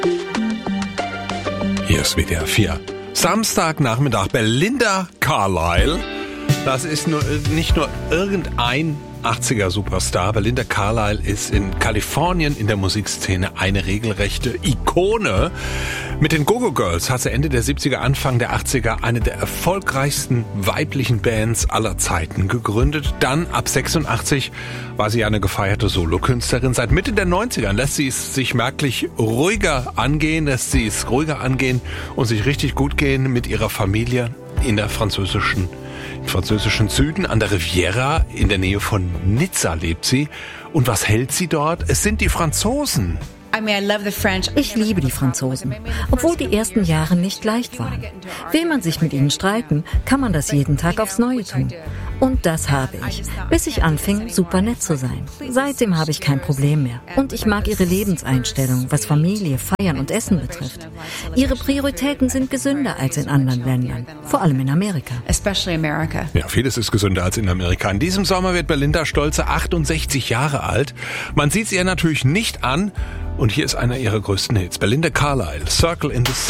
Hier ist WDR 4. Samstagnachmittag, Belinda Carlisle. Das ist nicht nur irgendein 80er-Superstar. Belinda Carlisle ist in Kalifornien in der Musikszene eine regelrechte Ikone. Mit den Go-Go Girls hat sie Ende der 70er, Anfang der 80er eine der erfolgreichsten weiblichen Bands aller Zeiten gegründet. Dann ab 86 war sie eine gefeierte Solokünstlerin. Seit Mitte der 90er lässt sie es sich merklich ruhiger angehen, und sich richtig gut gehen mit ihrer Familie in der französischen Süden an der Riviera in der Nähe von Nizza lebt sie. Und was hält sie dort? Es sind die Franzosen. Ich liebe die Franzosen, obwohl die ersten Jahre nicht leicht waren. Will man sich mit ihnen streiten, kann man das jeden Tag aufs Neue tun. Und das habe ich, bis ich anfing, super nett zu sein. Seitdem habe ich kein Problem mehr. Und ich mag ihre Lebenseinstellung, was Familie, Feiern und Essen betrifft. Ihre Prioritäten sind gesünder als in anderen Ländern, vor allem in Amerika. Ja, vieles ist gesünder als in Amerika. In diesem Sommer wird Belinda stolze 68 Jahre alt. Man sieht sie ihr natürlich nicht an. Und hier ist einer ihrer größten Hits. Belinda Carlisle, Circle in the Sand.